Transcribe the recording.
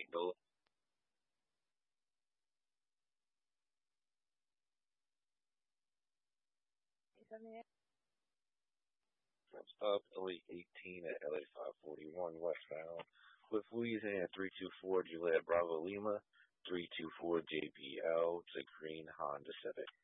St. Louis. Next up, LA 18 at LA 541 westbound with Louisiana 324 Juliet Bravo Lima, 324 JBL to Green Honda Civic.